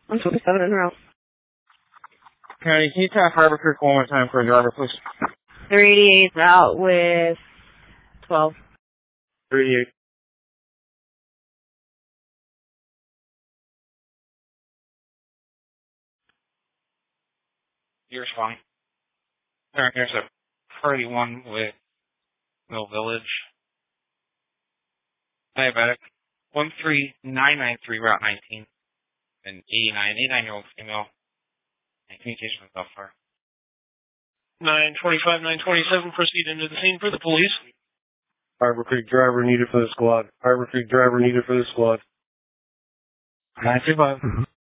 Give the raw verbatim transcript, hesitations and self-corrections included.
I'm twenty-seven in a row. County, can you tap Harbor Creek one more time for a driver, please? three eighty-eight out with twelve. three eighty-eight. You're responding. Alright, there's a thirty-one with Mill Village. Diabetic. one three nine nine three, Route nineteen. An eighty-nine, eighty-nine-year-old female. And communication with Bellflower. nine twenty-five, nine twenty-seven, proceed into the scene for the police. Harbor Creek driver needed for the squad. Harbor Creek driver needed for the squad. nine two five.